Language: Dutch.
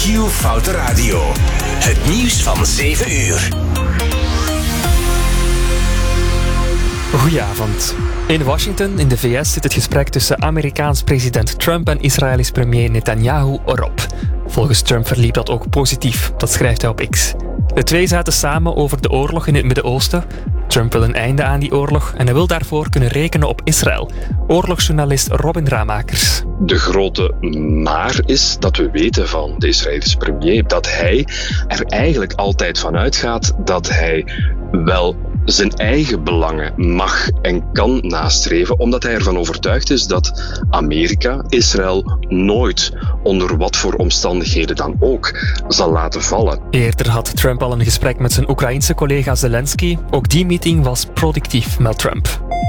Q-Foute Radio. Het nieuws van 7 uur. Goedenavond. In Washington, in de VS, zit het gesprek tussen Amerikaans president Trump en Israëlisch premier Netanyahu erop. Volgens Trump verliep dat ook positief, dat schrijft hij op X. De twee zaten samen over de oorlog in het Midden-Oosten. Trump wil een einde aan die oorlog en hij wil daarvoor kunnen rekenen op Israël. Oorlogsjournalist Robin Ramakers. De grote maar is dat we weten van de Israëlische premier dat hij er eigenlijk altijd van uitgaat dat hij wel zijn eigen belangen mag en kan nastreven, omdat hij ervan overtuigd is dat Amerika Israël nooit, onder wat voor omstandigheden dan ook, zal laten vallen. Eerder had Trump al een gesprek met zijn Oekraïense collega Zelensky. Ook die meeting was productief, meldt Trump.